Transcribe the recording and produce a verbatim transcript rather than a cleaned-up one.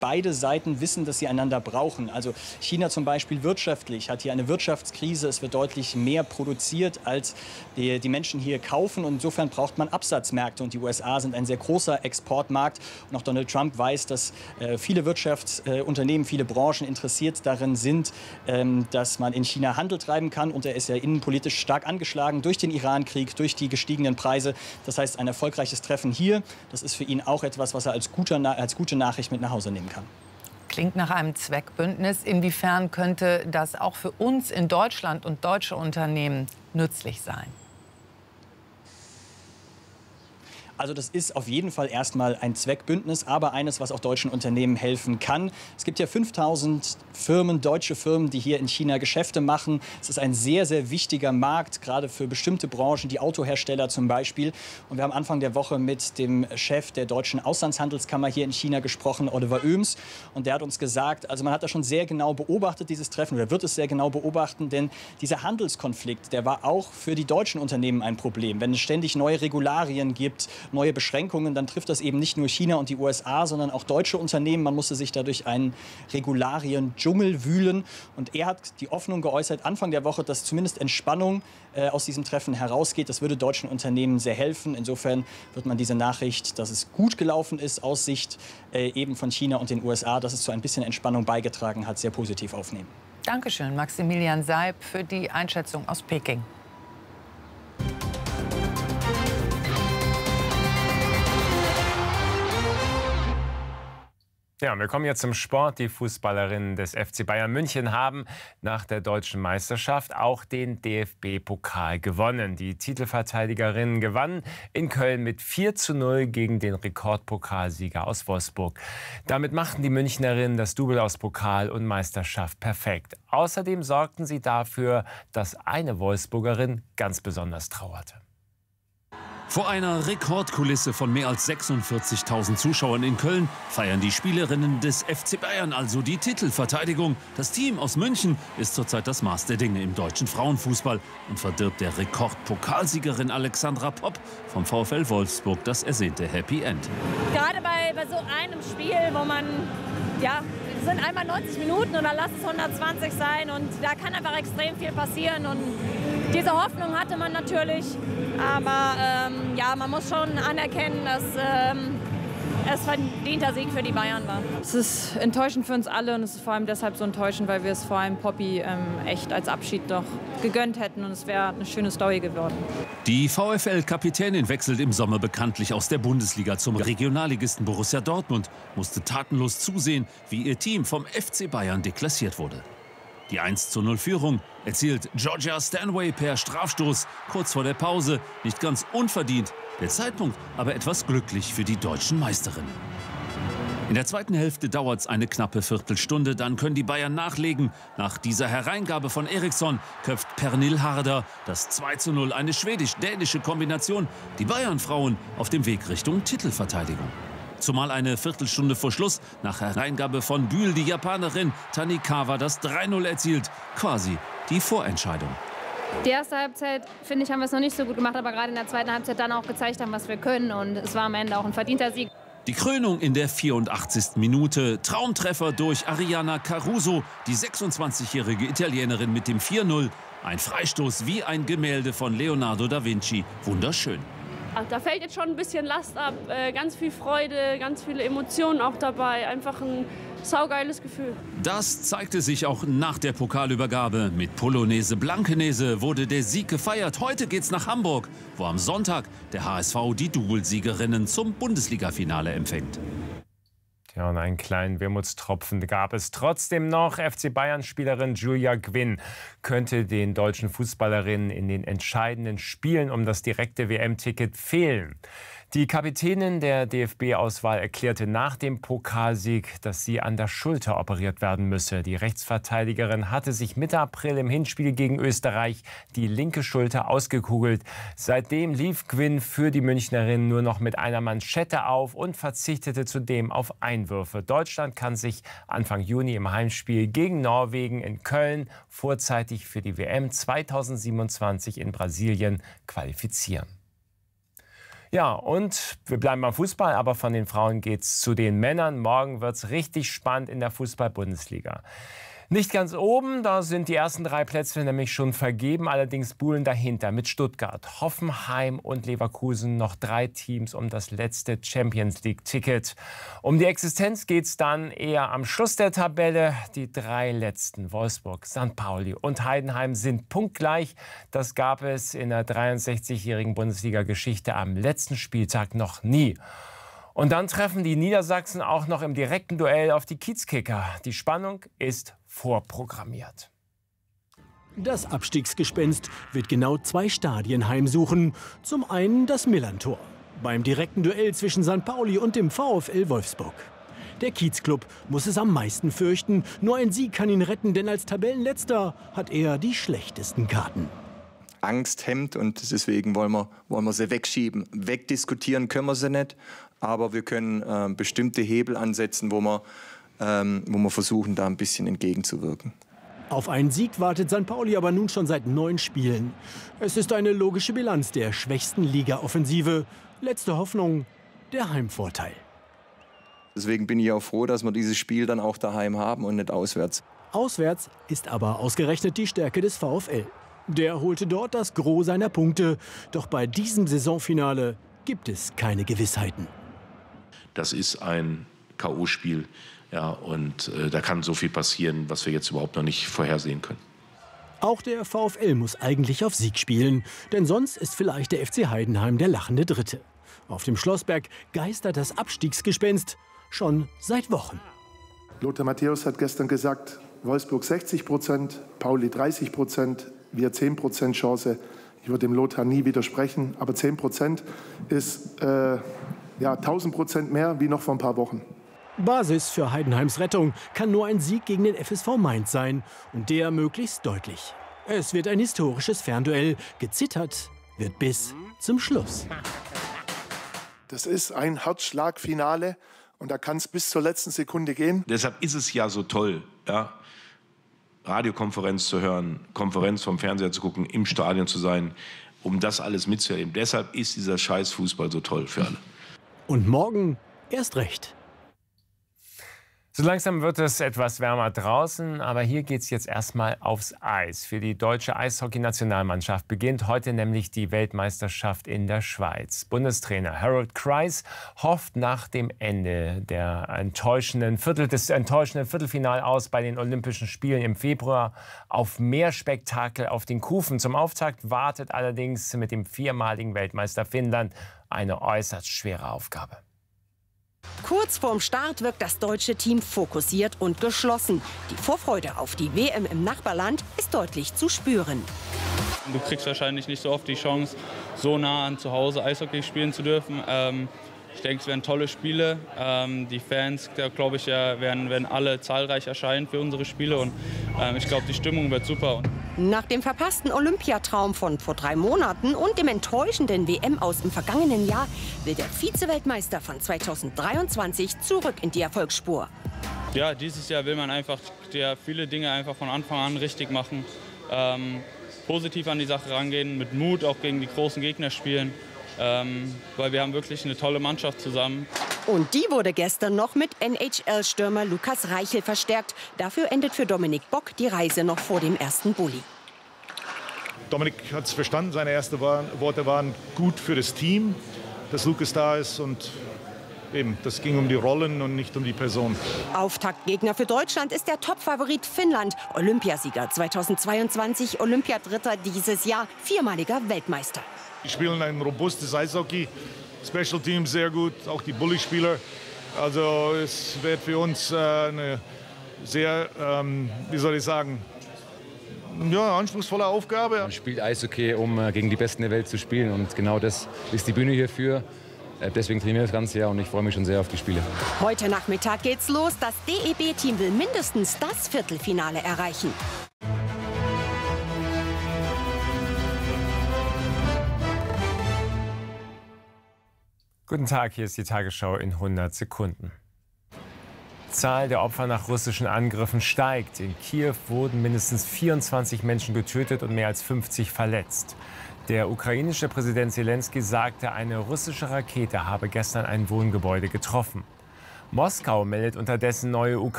Beide Seiten wissen, dass sie einander brauchen. Also China zum Beispiel wirtschaftlich hat hier eine Wirtschaftskrise. Es wird deutlich mehr produziert, als die, die Menschen hier kaufen. Und insofern braucht man Absatzmärkte. Und die U S A sind ein sehr großer Exportmarkt. Und auch Donald Trump weiß, dass äh, viele Wirtschaftsunternehmen, äh, viele Branchen interessiert darin sind, ähm, dass man in China Handel treiben kann. Und er ist ja innenpolitisch stark angeschlagen durch den Irankrieg, durch die gestiegenen Preise. Das heißt, ein erfolgreiches Treffen hier, das ist für ihn auch etwas, was er als, guter, als gute Nachricht mit nach Hause nehmen kann. Kann. Klingt nach einem Zweckbündnis. Inwiefern könnte das auch für uns in Deutschland und deutsche Unternehmen nützlich sein? Also das ist auf jeden Fall erstmal ein Zweckbündnis, aber eines, was auch deutschen Unternehmen helfen kann. Es gibt ja fünftausend Firmen, deutsche Firmen, die hier in China Geschäfte machen. Es ist ein sehr, sehr wichtiger Markt, gerade für bestimmte Branchen, die Autohersteller zum Beispiel. Und wir haben Anfang der Woche mit dem Chef der deutschen Auslandshandelskammer hier in China gesprochen, Oliver Oehms. Und der hat uns gesagt, also man hat das schon sehr genau beobachtet, dieses Treffen, oder wird es sehr genau beobachten, denn dieser Handelskonflikt, der war auch für die deutschen Unternehmen ein Problem. Wenn es ständig neue Regularien gibt, neue Beschränkungen, dann trifft das eben nicht nur China und die U S A, sondern auch deutsche Unternehmen. Man musste sich dadurch einen Regularien-Dschungel wühlen. Und er hat die Hoffnung geäußert, Anfang der Woche, dass zumindest Entspannung äh, aus diesem Treffen herausgeht. Das würde deutschen Unternehmen sehr helfen. Insofern wird man diese Nachricht, dass es gut gelaufen ist, aus Sicht äh, eben von China und den U S A, dass es zu ein bisschen Entspannung beigetragen hat, sehr positiv aufnehmen. Dankeschön, Maximilian Seib, für die Einschätzung aus Peking. Ja, wir kommen jetzt zum Sport. Die Fußballerinnen des F C Bayern München haben nach der deutschen Meisterschaft auch den D F B-Pokal gewonnen. Die Titelverteidigerinnen gewannen in Köln mit vier zu null gegen den Rekordpokalsieger aus Wolfsburg. Damit machten die Münchnerinnen das Double aus Pokal und Meisterschaft perfekt. Außerdem sorgten sie dafür, dass eine Wolfsburgerin ganz besonders trauerte. Vor einer Rekordkulisse von mehr als sechsundvierzigtausend Zuschauern in Köln feiern die Spielerinnen des F C Bayern also die Titelverteidigung. Das Team aus München ist zurzeit das Maß der Dinge im deutschen Frauenfußball und verdirbt der Rekordpokalsiegerin Alexandra Popp vom VfL Wolfsburg das ersehnte Happy End. Gerade bei, bei so einem Spiel, wo man, ja, es sind einmal neunzig Minuten oder lass es hundertzwanzig sein und da kann einfach extrem viel passieren und diese Hoffnung hatte man natürlich, aber ähm, ja, man muss schon anerkennen, dass ähm, es verdienter Sieg für die Bayern war. Es ist enttäuschend für uns alle und es ist vor allem deshalb so enttäuschend, weil wir es vor allem Poppy ähm, echt als Abschied doch gegönnt hätten und es wäre eine schöne Story geworden. Die VfL-Kapitänin wechselt im Sommer bekanntlich aus der Bundesliga zum Regionalligisten Borussia Dortmund, musste tatenlos zusehen, wie ihr Team vom F C Bayern deklassiert wurde. Die eins zu null Führung erzielt Georgia Stanway per Strafstoß kurz vor der Pause, nicht ganz unverdient. Der Zeitpunkt aber etwas glücklich für die deutschen Meisterinnen. In der zweiten Hälfte dauert es eine knappe Viertelstunde, dann können die Bayern nachlegen. Nach dieser Hereingabe von Eriksson köpft Pernille Harder das zwei zu null, eine schwedisch-dänische Kombination. Die Bayern-Frauen auf dem Weg Richtung Titelverteidigung. Zumal eine Viertelstunde vor Schluss nach Hereingabe von Bühl die Japanerin Tanikawa das drei null erzielt. Quasi die Vorentscheidung. Die erste Halbzeit, finde ich, haben wir es noch nicht so gut gemacht, aber gerade in der zweiten Halbzeit dann auch gezeigt haben, was wir können. Und es war am Ende auch ein verdienter Sieg. Die Krönung in der vierundachtzigsten Minute. Traumtreffer durch Ariana Caruso, die sechsundzwanzigjährige Italienerin mit dem vier null. Ein Freistoß wie ein Gemälde von Leonardo da Vinci. Wunderschön. Ach, da fällt jetzt schon ein bisschen Last ab, äh, ganz viel Freude, ganz viele Emotionen auch dabei, einfach ein saugeiles Gefühl. Das zeigte sich auch nach der Pokalübergabe. Mit Polonaise Blankenese wurde der Sieg gefeiert. Heute geht's nach Hamburg, wo am Sonntag der H S V die Doublesiegerinnen zum Bundesliga-Finale empfängt. Ja, und einen kleinen Wermutstropfen gab es trotzdem noch. F C Bayern-Spielerin Julia Gwynn könnte den deutschen Fußballerinnen in den entscheidenden Spielen um das direkte W M-Ticket fehlen. Die Kapitänin der D F B-Auswahl erklärte nach dem Pokalsieg, dass sie an der Schulter operiert werden müsse. Die Rechtsverteidigerin hatte sich Mitte April im Hinspiel gegen Österreich die linke Schulter ausgekugelt. Seitdem lief Gwynn für die Münchnerin nur noch mit einer Manschette auf und verzichtete zudem auf Einwürfe. Deutschland kann sich Anfang Juni im Heimspiel gegen Norwegen in Köln vorzeitig für die W M zweitausendsiebenundzwanzig in Brasilien qualifizieren. Ja, und wir bleiben beim Fußball, aber von den Frauen geht's zu den Männern. Morgen wird's richtig spannend in der Fußball-Bundesliga. Nicht ganz oben, da sind die ersten drei Plätze nämlich schon vergeben. Allerdings buhlen dahinter mit Stuttgart, Hoffenheim und Leverkusen noch drei Teams um das letzte Champions-League-Ticket. Um die Existenz geht's dann eher am Schluss der Tabelle. Die drei letzten, Wolfsburg, Sankt Pauli und Heidenheim, sind punktgleich. Das gab es in der dreiundsechzigjährigen Bundesliga-Geschichte am letzten Spieltag noch nie. Und dann treffen die Niedersachsen auch noch im direkten Duell auf die Kiezkicker. Die Spannung ist vorprogrammiert. Das Abstiegsgespenst wird genau zwei Stadien heimsuchen. Zum einen das Millerntor beim direkten Duell zwischen Sankt Pauli und dem VfL Wolfsburg. Der Kiezclub muss es am meisten fürchten. Nur ein Sieg kann ihn retten, denn als Tabellenletzter hat er die schlechtesten Karten. Angst hemmt und deswegen wollen wir, wollen wir sie wegschieben. Wegdiskutieren können wir sie nicht, aber wir können äh, bestimmte Hebel ansetzen, wo wir, ähm, wo wir versuchen, da ein bisschen entgegenzuwirken. Auf einen Sieg wartet Sankt Pauli aber nun schon seit neun Spielen. Es ist eine logische Bilanz der schwächsten Liga-Offensive. Letzte Hoffnung, der Heimvorteil. Deswegen bin ich auch froh, dass wir dieses Spiel dann auch daheim haben und nicht auswärts. Auswärts ist aber ausgerechnet die Stärke des VfL. Der holte dort das Gros seiner Punkte. Doch bei diesem Saisonfinale gibt es keine Gewissheiten. Das ist ein K O-Spiel. Ja, und äh, da kann so viel passieren, was wir jetzt überhaupt noch nicht vorhersehen können. Auch der VfL muss eigentlich auf Sieg spielen. Denn sonst ist vielleicht der F C Heidenheim der lachende Dritte. Auf dem Schlossberg geistert das Abstiegsgespenst schon seit Wochen. Lothar Matthäus hat gestern gesagt, Wolfsburg sechzig Prozent, Pauli dreißig Prozent, wir zehn Prozent Chance. Ich würde dem Lothar nie widersprechen, aber zehn Prozent ist äh, ja, tausend Prozent mehr wie noch vor ein paar Wochen. Basis für Heidenheims Rettung kann nur ein Sieg gegen den F S V Mainz sein. Und der möglichst deutlich. Es wird ein historisches Fernduell. Gezittert wird bis zum Schluss. Das ist ein Herzschlagfinale und da kann es bis zur letzten Sekunde gehen. Deshalb ist es ja so toll, ja, Radiokonferenz zu hören, Konferenz vom Fernseher zu gucken, im Stadion zu sein, um das alles mitzuerleben. Deshalb ist dieser scheiß Fußball so toll für alle. Und morgen erst recht. So langsam wird es etwas wärmer draußen, aber hier geht es jetzt erstmal aufs Eis. Für die deutsche Eishockey-Nationalmannschaft beginnt heute nämlich die Weltmeisterschaft in der Schweiz. Bundestrainer Harold Kreis hofft nach dem Ende der enttäuschenden Viertel, des enttäuschenden Viertelfinals aus bei den Olympischen Spielen im Februar auf mehr Spektakel auf den Kufen. Zum Auftakt wartet allerdings mit dem viermaligen Weltmeister Finnland eine äußerst schwere Aufgabe. Kurz vorm Start wirkt das deutsche Team fokussiert und geschlossen. Die Vorfreude auf die W M im Nachbarland ist deutlich zu spüren. Du kriegst wahrscheinlich nicht so oft die Chance, so nah an zu Hause Eishockey spielen zu dürfen. Ähm, ich denke, es werden tolle Spiele. Ähm, die Fans, da glaube ich, ja, werden, werden alle zahlreich erscheinen für unsere Spiele. Und ähm, ich glaube, die Stimmung wird super. Nach dem verpassten Olympiatraum von vor drei Monaten und dem enttäuschenden W M aus im vergangenen Jahr will der Vize-Weltmeister von zweitausenddreiundzwanzig zurück in die Erfolgsspur. Ja, dieses Jahr will man einfach ja, viele Dinge einfach von Anfang an richtig machen. Ähm, positiv an die Sache rangehen, mit Mut auch gegen die großen Gegner spielen. Ähm, weil wir haben wirklich eine tolle Mannschaft zusammen. Und die wurde gestern noch mit N H L-Stürmer Lukas Reichel verstärkt. Dafür endet für Dominik Bock die Reise noch vor dem ersten Bulli. Dominik hat es verstanden. Seine ersten Worte waren gut für das Team, dass Lukas da ist. Und eben, das ging um die Rollen und nicht um die Person. Auftaktgegner für Deutschland ist der Topfavorit Finnland. Olympiasieger zweitausendzweiundzwanzig, Olympiadritter dieses Jahr, viermaliger Weltmeister. Die spielen ein robustes Eishockey, Special Teams sehr gut, auch die Bulli-Spieler. Also es wird für uns äh, eine sehr, ähm, wie soll ich sagen, ja, anspruchsvolle Aufgabe. Man spielt Eishockey, um äh, gegen die Besten der Welt zu spielen und genau das ist die Bühne hierfür. Äh, deswegen trainiere ich das ganze Jahr und ich freue mich schon sehr auf die Spiele. Heute Nachmittag geht's los. Das D E B-Team will mindestens das Viertelfinale erreichen. Guten Tag, hier ist die Tagesschau in hundert Sekunden. Die Zahl der Opfer nach russischen Angriffen steigt. In Kiew wurden mindestens vierundzwanzig Menschen getötet und mehr als fünfzig verletzt. Der ukrainische Präsident Zelensky sagte, eine russische Rakete habe gestern ein Wohngebäude getroffen. Moskau meldet unterdessen neue Ukraine